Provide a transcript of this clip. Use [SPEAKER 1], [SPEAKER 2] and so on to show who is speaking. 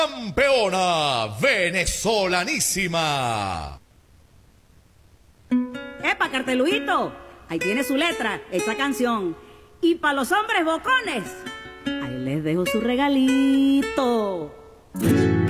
[SPEAKER 1] Campeona venezolanísima.
[SPEAKER 2] ¡Epa, carteluito! Ahí tiene su letra, esa canción. Y para los hombres bocones, ahí les dejo su regalito.